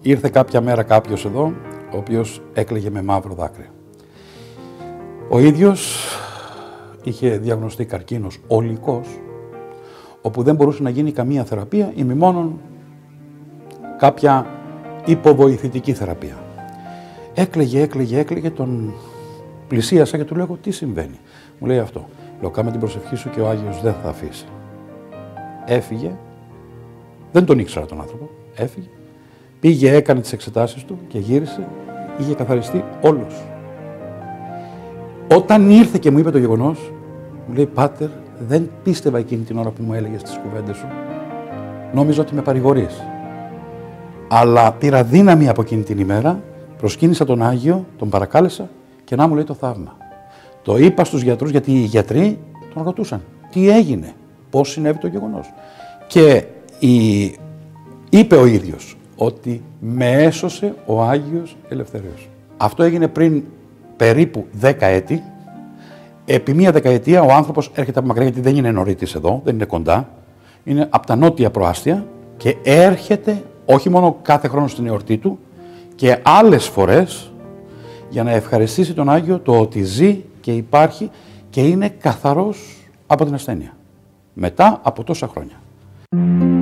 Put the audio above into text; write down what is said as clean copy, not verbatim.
ήρθε κάποια μέρα κάποιος εδώ, ο οποίος έκλαιγε με μαύρο δάκρυ. Ο ίδιος είχε διαγνωστεί καρκίνος ολικός, όπου δεν μπορούσε να γίνει καμία θεραπεία, ημιμόνον κάποια υποβοηθητική θεραπεία. Έκλαιγε, τον πλησίασα και του λέω τι συμβαίνει. Μου λέει αυτό. Λέω κάμε την προσευχή σου και ο Άγιος δεν θα αφήσει. Έφυγε, δεν τον ήξερα τον άνθρωπο, έφυγε, πήγε, έκανε τις εξετάσεις του και γύρισε, είχε καθαριστεί όλος. Όταν ήρθε και μου είπε το γεγονός, μου λέει «Πάτερ, δεν πίστευα εκείνη την ώρα που μου έλεγες τις κουβέντες σου. Νόμιζα ότι με παρηγορείς. Αλλά πήρα δύναμη από εκείνη την ημέρα, προσκύνησα τον Άγιο, τον παρακάλεσα και να μου λέει το θαύμα». Το είπα στους γιατρούς, γιατί οι γιατροί τον ρωτούσαν τι έγινε, πώς συνέβη το γεγονός. Και είπε ο ίδιος ότι με έσωσε ο Άγιος Ελευθέριος. Αυτό έγινε πριν περίπου 10 έτη. Επί μία δεκαετία ο άνθρωπος έρχεται από μακριά, γιατί δεν είναι νωρίτης εδώ, δεν είναι κοντά. Είναι από τα νότια προάστια και έρχεται όχι μόνο κάθε χρόνο στην εορτή του και άλλες φορές για να ευχαριστήσει τον Άγιο το ότι ζει και υπάρχει και είναι καθαρός από την ασθένεια. Μετά από τόσα χρόνια.